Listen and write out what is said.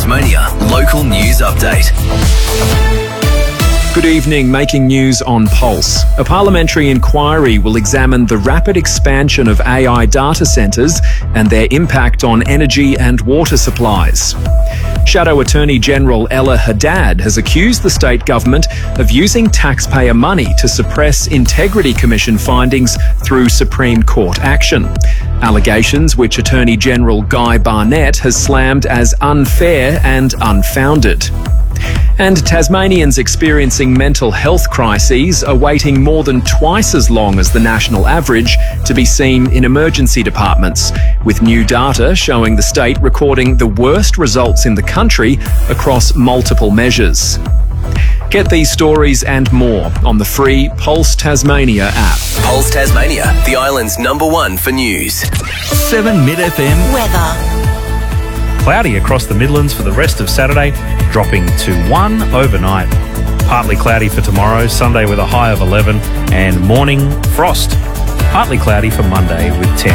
Tasmania local news update. Good evening, making news on Pulse. A parliamentary inquiry will examine the rapid expansion of AI data centres and their impact on energy and water supplies. Shadow Attorney General Ella Haddad has accused the state government of using taxpayer money to suppress Integrity Commission findings through Supreme Court action. Allegations which Attorney General Guy Barnett has slammed as unfair and unfounded. And Tasmanians experiencing mental health crises are waiting more than twice as long as the national average to be seen in emergency departments, with new data showing the state recording the worst results in the country across multiple measures. Get these stories and more on the free Pulse Tasmania app. Pulse Tasmania, the island's #1 for news. 7 Mid FM weather. Cloudy across the Midlands for the rest of Saturday, dropping to 1 overnight. Partly cloudy for tomorrow, Sunday with a high of 11, and morning frost. Partly cloudy for Monday with 10.